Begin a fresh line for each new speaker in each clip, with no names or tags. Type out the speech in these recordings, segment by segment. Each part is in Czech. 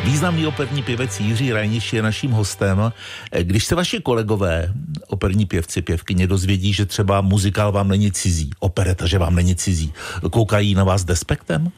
Významný operní pěvec Jiří Reiniš je naším hostem. Když se vaši kolegové, operní pěvci, pěvkyně, dozvědí, že třeba muzikál vám není cizí, opereta, že vám není cizí, koukají na vás despektem?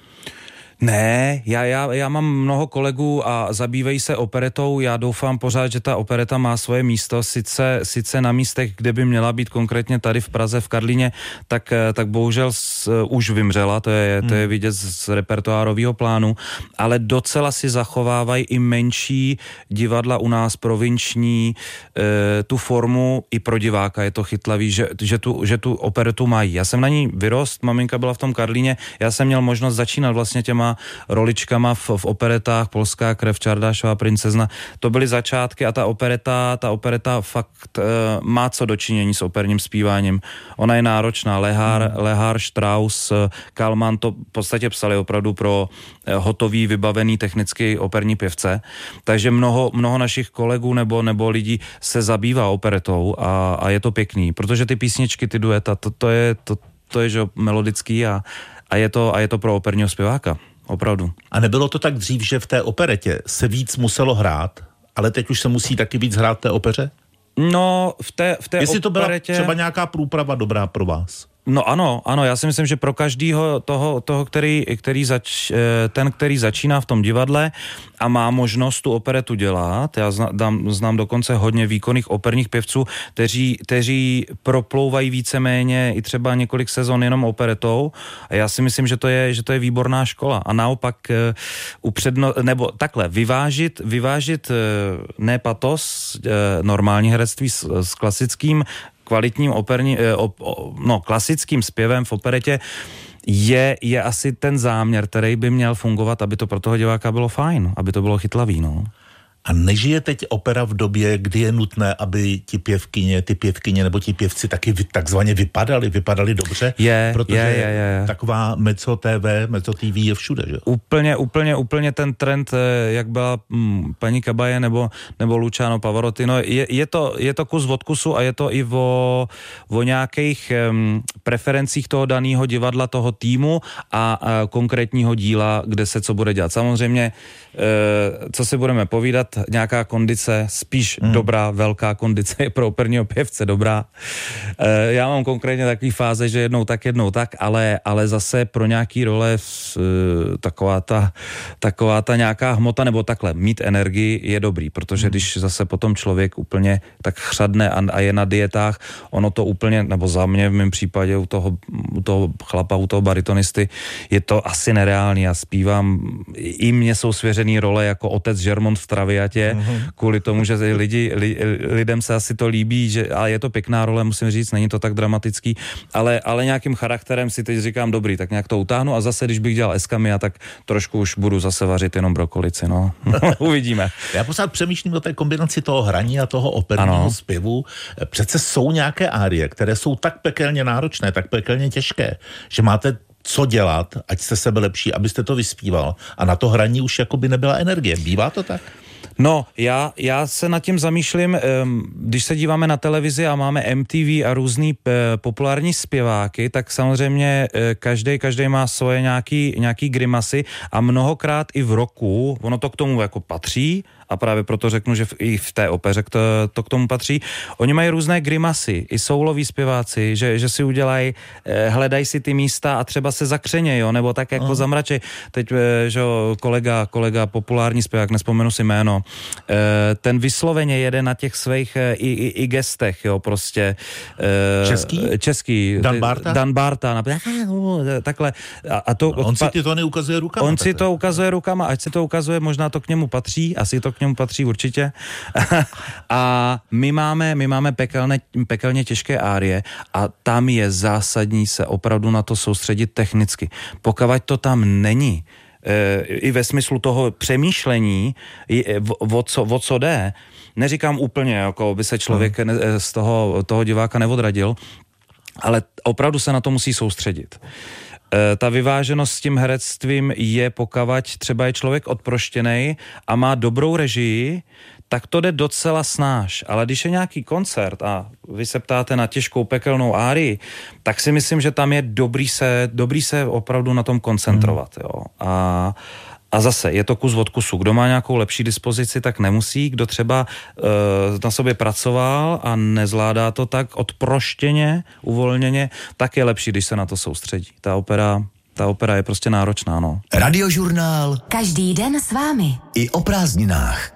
Ne, já mám mnoho kolegů a zabývají se operetou. Já doufám pořád, že ta opereta má svoje místo, sice na místech, kde by měla být, konkrétně tady v Praze, v Karlíně, tak bohužel už vymřela, to je vidět z repertoárového plánu, ale docela si zachovávají i menší divadla u nás, provinční, tu formu i pro diváka je to chytlavý, že tu operetu mají. Já jsem na ní vyrost, maminka byla v tom Karlíně, já jsem měl možnost začínat vlastně těma roličkama v operetách, Polská krev, Čardášová princezna. To byly začátky a ta opereta fakt má co dočinění s operním zpíváním. Ona je náročná. Lehár, Strauss, Kalman to v podstatě psali opravdu pro hotový, vybavený technicky operní pěvce. Takže mnoho našich kolegů nebo lidí se zabývá operetou a je to pěkný, protože ty písničky, ty dueta, to je že melodický a je to pro operního zpěváka. Opravdu.
A nebylo to tak dřív, že v té operetě se víc muselo hrát, ale teď už se musí taky víc hrát v té opeře?
No, v té
Jestli to byla
operetě...
třeba nějaká průprava dobrá pro vás?
No ano, já si myslím, že pro každýho toho který začíná v tom divadle a má možnost tu operetu dělat, já znám dokonce hodně výkonných operních pěvců, kteří proplouvají víceméně i třeba několik sezon jenom operetou a já si myslím, že to je výborná škola a naopak nebo takhle, vyvážit ne patos, normální herectví s klasickým kvalitním klasickým zpěvem v operetě je asi ten záměr, který by měl fungovat, aby to pro toho diváka bylo fajn, aby to bylo chytlavý, no.
A nežije teď opera v době, kdy je nutné, aby ty pěvkyně nebo ti pěvci taky takzvaně vypadali dobře? Protože taková Mezzo TV je všude, že?
Úplně ten trend, jak byla paní Kabaje nebo Luciano Pavarotti, no je to kus od kusu a je to i o nějakých preferencích toho daného divadla, toho týmu a konkrétního díla, kde se co bude dělat. Samozřejmě, co si budeme povídat, nějaká kondice, spíš dobrá, velká kondice je pro operního pěvce dobrá. Já mám konkrétně takový fáze, že jednou tak, ale zase pro nějaký role taková ta nějaká hmota nebo takhle, mít energii je dobrý, protože když zase potom člověk úplně tak chřadne a je na dietách, ono to úplně, nebo za mě v mém případě u toho chlapa, u toho baritonisty, je to asi nereálný. Já zpívám, i mně jsou svěřený role jako otec Žermont v Traviatě, kvůli tomu, že lidem se asi to líbí, ale je to pěkná role, musím říct, není to tak dramatický, ale nějakým charakterem si teď říkám, dobrý, tak nějak to utáhnu a zase, když bych dělal eskamia, tak trošku už budu zase vařit jenom brokolici, no. Uvidíme.
Já pořád přemýšlím o té kombinaci toho hraní a toho operního zpěvu. Přece jsou nějaké árie, které jsou tak pekelně náročné, tak pekelně těžké, že máte co dělat, ať jste sebelepší, abyste to vyspíval. A na to hraní už jakoby nebyla energie. Bývá to tak?
No, já se nad tím zamýšlím, když se díváme na televizi a máme MTV a různý populární zpěváky, tak samozřejmě každý má svoje nějaký grimasy a mnohokrát i v roku, ono to k tomu jako patří, a právě proto řeknu, že i v té opeře to k tomu patří. Oni mají různé grimasy, i souloví zpěváci, že si udělají, hledají si ty místa a třeba se zakřeně, jo, nebo tak jako zamračej. Teď, že kolega populární zpěvák, nespomenu si jméno, ten vysloveně jede na těch svých i gestech, jo, prostě. Český. Dan Barta. Takhle.
On si ty to neukazuje rukama.
On si to ukazuje rukama, ať si to ukazuje, možná to k němu patří, asi to k němu patří určitě. A my máme pekelně těžké árie a tam je zásadní se opravdu na to soustředit technicky. Pokud to tam není, i ve smyslu toho přemýšlení, o co jde, neříkám úplně, jako by se člověk z toho diváka neodradil, ale opravdu se na to musí soustředit. Ta vyváženost s tím herectvím je, pokud třeba je člověk odproštěnej a má dobrou režii, tak to jde docela snáš. Ale když je nějaký koncert a vy se ptáte na těžkou pekelnou árii, tak si myslím, že tam je dobrý se opravdu na tom koncentrovat. Jo. A zase, je to kus od kusu. Kdo má nějakou lepší dispozici, tak nemusí. Kdo třeba na sobě pracoval a nezvládá to tak odproštěně, uvolněně, tak je lepší, když se na to soustředí. Ta opera je prostě náročná, no.
Radiožurnál.
Každý den s vámi.
I o prázdninách.